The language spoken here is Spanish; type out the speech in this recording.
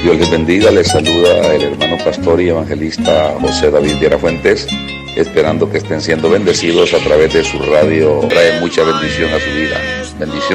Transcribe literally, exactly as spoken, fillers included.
Dios les bendiga, les saluda el hermano pastor y evangelista José David Viera Fuentes, esperando que estén siendo bendecidos a través de su radio. Trae mucha bendición a su vida. Bendición.